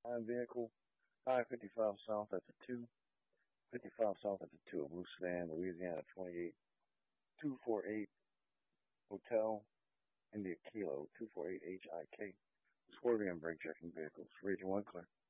vehicle, I-55 South at the 2, 55 South at the 2 of Blue Sedan, Louisiana 28248 Hotel, India Kilo 248HIK. Swerving and brake checking vehicles. Region 1 clear.